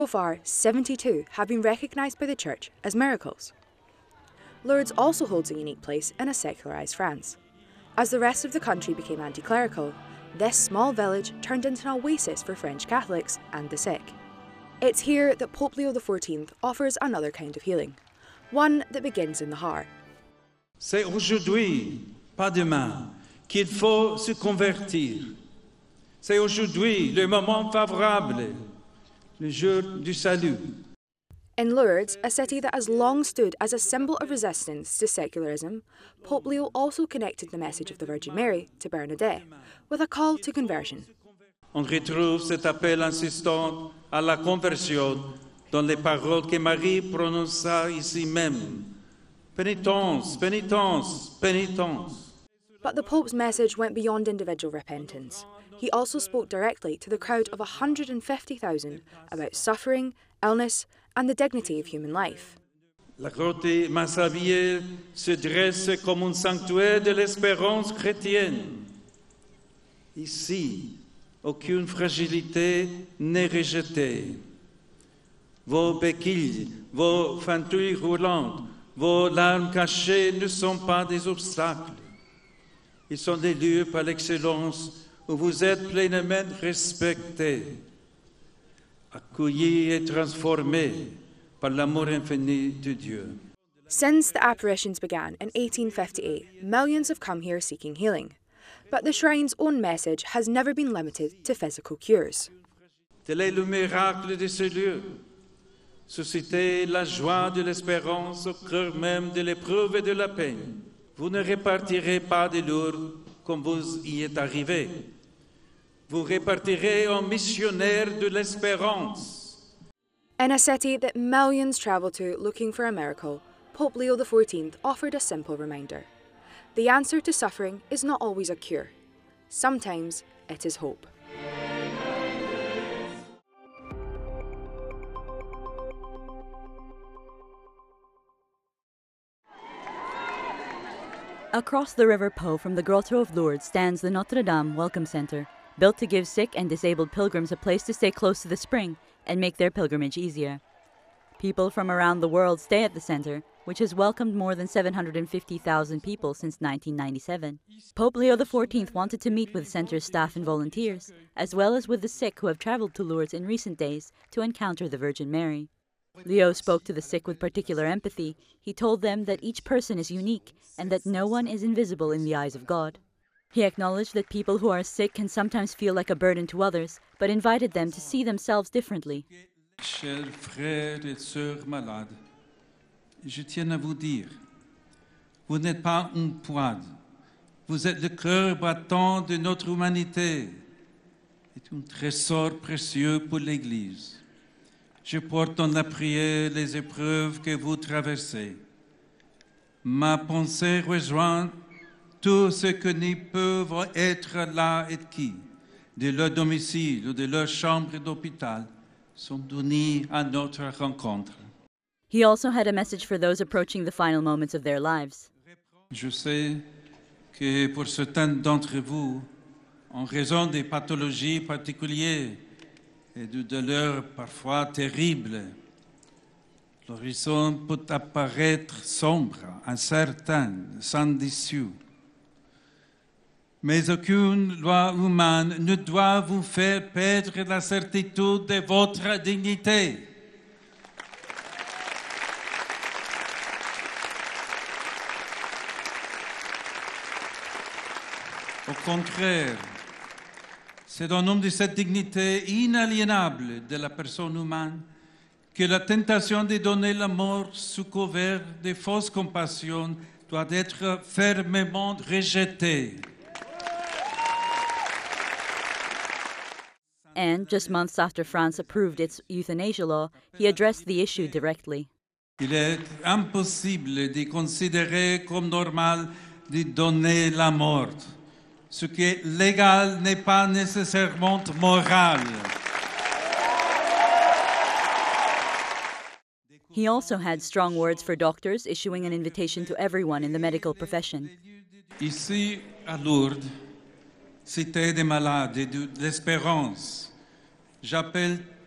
So far, 72 have been recognised by the Church as miracles. Lourdes also holds a unique place in a secularised France. As the rest of the country became anti-clerical, this small village turned into an oasis for French Catholics and the sick. It's here that Pope Leo XIV offers another kind of healing, one that begins in the heart. C'est aujourd'hui, pas demain, qu'il faut se convertir. C'est aujourd'hui le moment favorable, le jour du salut. In Lourdes, a city that has long stood as a symbol of resistance to secularism, Pope Leo also connected the message of the Virgin Mary to Bernadette with a call to conversion. On retrouve cet appel insistant à la conversion dans les paroles que Marie prononça ici même. Pénitence, pénitence, pénitence. But the Pope's message went beyond individual repentance. He also spoke directly to the crowd of 150,000 about suffering, illness, and the dignity of human life. La grotte Massabielle se dresse comme un sanctuaire de l'espérance chrétienne. Ici, aucune fragilité n'est rejetée. Vos béquilles, vos fentilles roulantes, vos larmes cachées ne sont pas des obstacles. Ils sont des lieux par l'excellence où vous êtes pleinement respectés, accueillis et transformés par l'amour infini de Dieu. Since the apparitions began in 1858, millions have come here seeking healing. But the shrine's own message has never been limited to physical cures. Tel est le miracle de ce lieu. Susciter la joie de l'espérance au cœur même de l'épreuve et de la peine. Vous ne repartirez pas de Lourdes comme vous y êtes arrivé. Vous repartirez en missionnaire de l'espérance. In a city that millions travel to looking for a miracle, Pope Leo XIV offered a simple reminder. The answer to suffering is not always a cure. Sometimes it is hope. Across the River Po from the Grotto of Lourdes stands the Notre Dame Welcome Center, built to give sick and disabled pilgrims a place to stay close to the spring and make their pilgrimage easier. People from around the world stay at the center, which has welcomed more than 750,000 people since 1997. Pope Leo XIV wanted to meet with center's staff and volunteers, as well as with the sick who have traveled to Lourdes in recent days to encounter the Virgin Mary. Leo spoke to the sick with particular empathy. He told them that each person is unique and that no one is invisible in the eyes of God. He acknowledged that people who are sick can sometimes feel like a burden to others, but invited them to see themselves differently. Chers frères et sœurs malades, je tiens à vous dire, vous n'êtes pas une poids, vous êtes le cœur battant de notre humanité, et un trésor précieux pour l'Église. Je porte dans la prière les épreuves que vous traversez. Ma pensée rejoint tous ceux qui ne peuvent être là et qui, de leur domicile ou de leur chambre d'hôpital, sont unis à notre rencontre. He also had a message for those approaching the final moments of their lives. Je sais que pour certains d'entre vous, en raison des pathologies particulières et de douleurs parfois terribles, l'horizon peut apparaître sombre, incertain, sans issue. Mais aucune loi humaine ne doit vous faire perdre la certitude de votre dignité. Au contraire, c'est au nom de cette dignité inaliénable de la personne humaine que la tentation de donner la mort sous couvert de fausses compassions doit être fermement rejetée. And, just months after France approved its euthanasia law, he addressed the issue directly. Il est impossible de considérer comme normal de donner la mort. Ce qui est légal n'est pas nécessairement moral. He also had strong words for doctors, issuing an invitation to everyone in the medical profession. Ici, à Lourdes, cité des malades et de l'espérance, j'appelle